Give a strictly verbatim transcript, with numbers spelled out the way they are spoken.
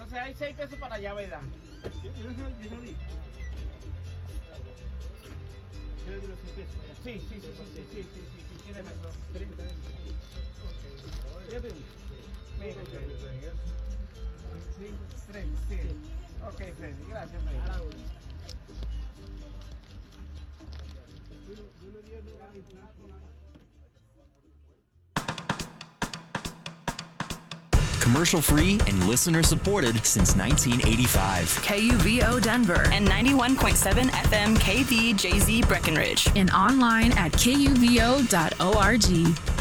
Entonces hay seis pesos para allá, ¿verdad? Sí, sí, sí, sí, sí, sí, sí, sí, sí, tiene razón. Sí, tres, sí. Ok, Freddy, gracias, Freddy. Commercial free and listener supported since nineteen eighty-five. K U V O Denver and ninety-one point seven F M K V J Z Breckenridge. and online at K U V O dot org.